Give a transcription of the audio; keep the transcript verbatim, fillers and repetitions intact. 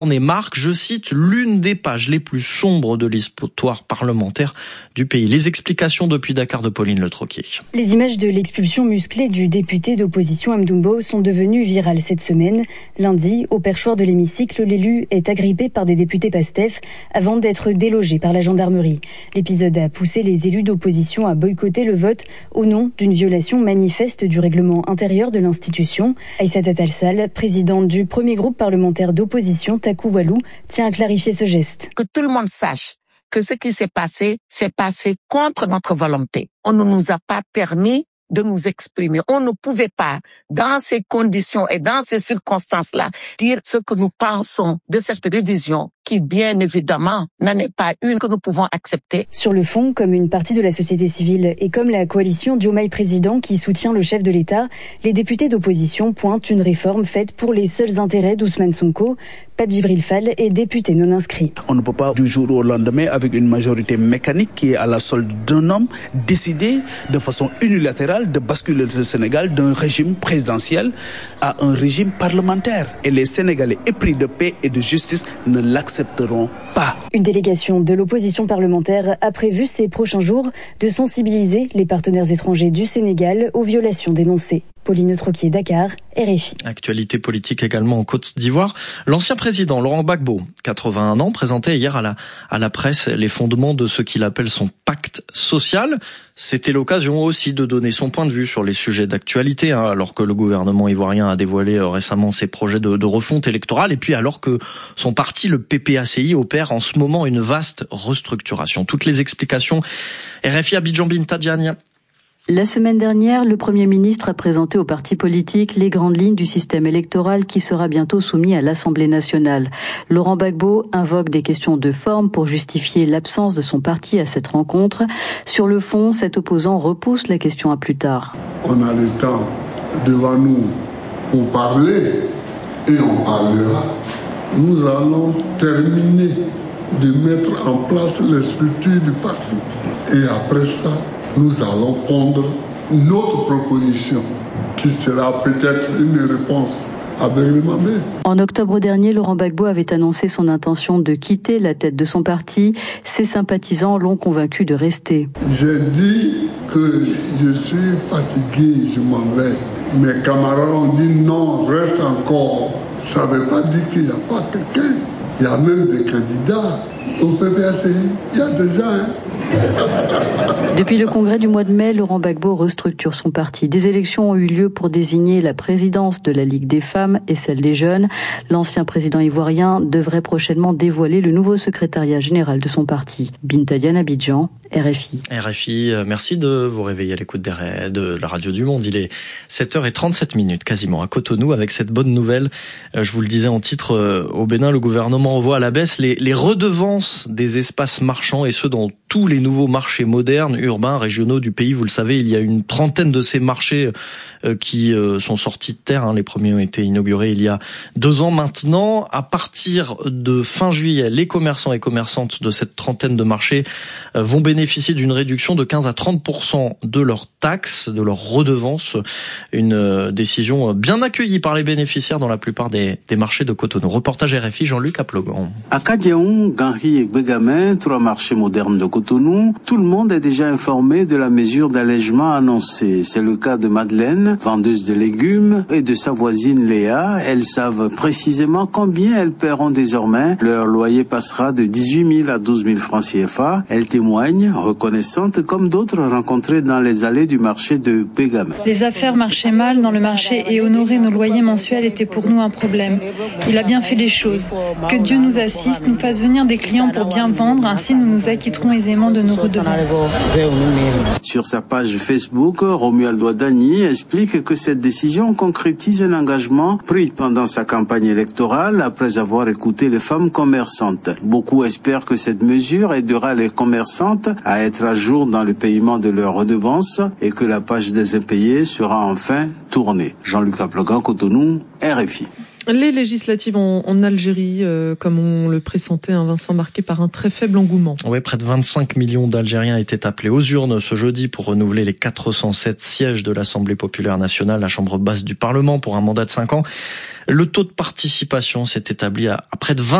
Et marque, je cite, l'une des pages les plus sombres de l'histoire parlementaire du pays. Les explications depuis Dakar de Pauline Le Troquier. Les images de l'expulsion musclée du député d'opposition Amdoumbo sont devenues virales cette semaine. Lundi, au perchoir de l'hémicycle, l'élu est agrippé par des députés PASTEF avant d'être délogé par la gendarmerie. L'épisode a poussé les élus d'opposition à boycotter le vote au nom d'une violation manifeste du règlement intérieur de l'institution. Aïssata Tall Sall, présidente du premier groupe parlementaire d'opposition, Walou, tient à clarifier ce geste. Que tout le monde sache que ce qui s'est passé, s'est passé contre notre volonté. On ne nous a pas permis de nous exprimer. On ne pouvait pas, dans ces conditions et dans ces circonstances-là, dire ce que nous pensons de cette révision qui, bien évidemment, n'en est pas une que nous pouvons accepter. Sur le fond, comme une partie de la société civile et comme la coalition Diomaye Président qui soutient le chef de l'État, les députés d'opposition pointent une réforme faite pour les seuls intérêts d'Ousmane Sonko. Pape Djibril Fall est député non inscrit. On ne peut pas du jour au lendemain, avec une majorité mécanique qui est à la solde d'un homme, décider de façon unilatérale de basculer le Sénégal d'un régime présidentiel à un régime parlementaire. Et les Sénégalais épris de paix et de justice ne l'accepteront pas. Une délégation de l'opposition parlementaire a prévu ces prochains jours de sensibiliser les partenaires étrangers du Sénégal aux violations dénoncées. Pauline Troquier, Dakar, R F I. Actualité politique également en Côte d'Ivoire. L'ancien président Laurent Gbagbo, quatre-vingt-un ans, présentait hier à la, à la presse les fondements de ce qu'il appelle son pacte social. C'était l'occasion aussi de donner son point de vue sur les sujets d'actualité, hein, alors que le gouvernement ivoirien a dévoilé récemment ses projets de, de refonte électorale, et puis alors que son parti, le P P A C I, opère en ce moment une vaste restructuration. Toutes les explications, R F I Abidjan Binta Diagne. La semaine dernière, le Premier ministre a présenté aux partis politiques les grandes lignes du système électoral qui sera bientôt soumis à l'Assemblée nationale. Laurent Gbagbo invoque des questions de forme pour justifier l'absence de son parti à cette rencontre. Sur le fond, cet opposant repousse la question à plus tard. On a le temps devant nous pour parler et on parlera. Nous allons terminer de mettre en place les structures du parti. Et après ça, nous allons prendre notre proposition, qui sera peut-être une réponse à Berlin-Mamé. En octobre dernier, Laurent Gbagbo avait annoncé son intention de quitter la tête de son parti. Ses sympathisants l'ont convaincu de rester. J'ai dit que je suis fatigué, je m'en vais. Mes camarades ont dit non, reste encore. Ça ne veut pas dire qu'il n'y a pas quelqu'un. Il y a même des candidats au P P A C I. Il y a déjà un. Depuis le congrès du mois de mai, Laurent Gbagbo restructure son parti. Des élections ont eu lieu pour désigner la présidence de la Ligue des femmes et celle des jeunes. L'ancien président ivoirien devrait prochainement dévoiler le nouveau secrétariat général de son parti. Binta Diagne, Abidjan, R F I. R F I, merci de vous réveiller à l'écoute de la Radio du Monde. Il est sept heures trente-sept minutes, quasiment à Cotonou, avec cette bonne nouvelle. Je vous le disais en titre, au Bénin, le gouvernement revoit à la baisse les, les redevances des espaces marchands, et ce dans tous les nouveaux marchés modernes, urbains, régionaux du pays. Vous le savez, il y a une trentaine de ces marchés euh, qui euh, sont sortis de terre. Hein. Les premiers ont été inaugurés il y a deux ans maintenant. À partir de fin juillet, les commerçants et commerçantes de cette trentaine de marchés euh, vont bénéficier d'une réduction de quinze à trente pour cent de leurs taxes, de leurs redevances. Une euh, décision bien accueillie par les bénéficiaires dans la plupart des, des marchés de Cotonou. Reportage R F I, Jean-Luc Aplogan. À Kadiaoun, Ganhi et Begamin, trois marchés modernes de Cotonou, tout le monde est déjà informé de la mesure d'allègement annoncée. C'est le cas de Madeleine, vendeuse de légumes, et de sa voisine Léa. Elles savent précisément combien elles paieront désormais. Leur loyer passera de dix-huit mille à douze mille francs C F A. Elles témoignent, reconnaissantes comme d'autres rencontrées dans les allées du marché de Begamin. Les affaires marchaient mal dans le marché et honorer nos loyers mensuels était pour nous un problème. Il a bien fait les choses. Que Dieu nous assiste, nous fasse venir des clients pour bien vendre, ainsi nous nous acquitterons aisément de nos redevances. Sur sa page Facebook, Romualdo Adani explique que cette décision concrétise un engagement pris pendant sa campagne électorale après avoir écouté les femmes commerçantes. Beaucoup espèrent que cette mesure aidera les commerçantes à être à jour dans le paiement de leurs redevances et que la page des impayés sera enfin tournée. Jean-Luc Aplogan, Cotonou, R F I. Les législatives en, en Algérie, euh, comme on le pressentait, hein, Vincent, marqué par un très faible engouement. Oui, près de vingt-cinq millions d'Algériens étaient appelés aux urnes ce jeudi pour renouveler les quatre cent sept sièges de l'Assemblée populaire nationale, la chambre basse du Parlement, pour un mandat de cinq ans. Le taux de participation s'est établi à, à près de vingt